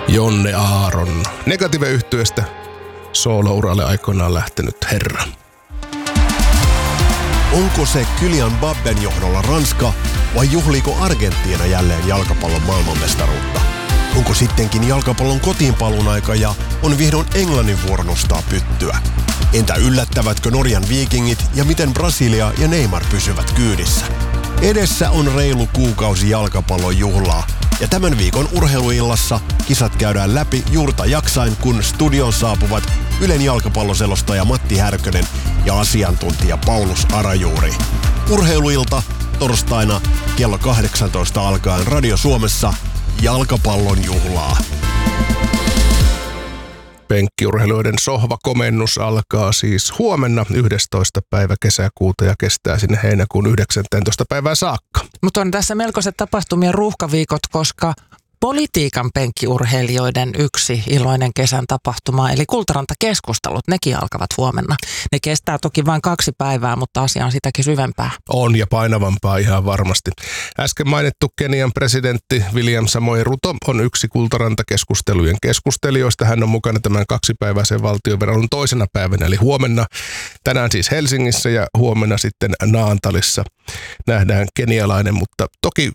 Jonne Aaron, Negative-yhtyeestä soolouralle aikoinaan lähtenyt herra. Onko se Kylian Mbappen johdolla Ranska vai juhliiko Argentiina jälleen jalkapallon maailmanmestaruutta? Onko sittenkin jalkapallon kotiinpaluun aika ja on vihdoin Englannin vuoro nostaa pyttyä? Entä yllättävätkö Norjan Vikingit ja miten Brasilia ja Neymar pysyvät kyydissä? Edessä on reilu kuukausi jalkapallon juhlaa ja tämän viikon urheiluillassa kisat käydään läpi juurta jaksain, kun studioon saapuvat Ylen jalkapalloselostaja Matti Härkönen ja asiantuntija Paulus Arajuuri. Urheiluilta torstaina kello 18 alkaen Radio Suomessa jalkapallon juhlaa. Penkkiurheilijoiden sohvakomennus alkaa siis huomenna 11. päivä kesäkuuta ja kestää sinne heinäkuun 19. päivää saakka. Mutta on tässä melkoiset tapahtumien ruuhkaviikot, koska politiikan penkkiurheilijoiden yksi iloinen kesän tapahtuma, eli Kultaranta-keskustelut, nekin alkavat huomenna. Ne kestää toki vain 2 päivää, mutta asia on sitäkin syvempää. On ja painavampaa ihan varmasti. Äsken mainittu Kenian presidentti William Samoei Ruto on yksi Kultaranta-keskustelujen keskustelijoista. Hän on mukana tämän 2-päiväisen valtioveron toisena päivänä, eli huomenna. Tänään siis Helsingissä ja huomenna sitten Naantalissa nähdään kenialainen, mutta toki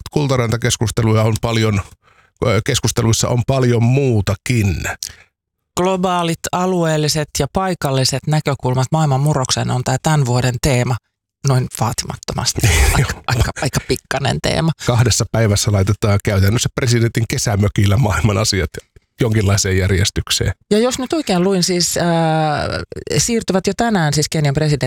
Kultaranta-keskusteluissa on paljon muutakin. Globaalit, alueelliset ja paikalliset näkökulmat maailman murrokseen on tämä tämän vuoden teema. Noin vaatimattomasti. Aika pikkainen teema. 2 päivässä laitetaan käytännössä presidentin kesämökillä maailman asiat jonkinlaiseen järjestykseen. Ja jos nyt oikein luin, siis siirtyvät jo tänään siis Kenian presidentti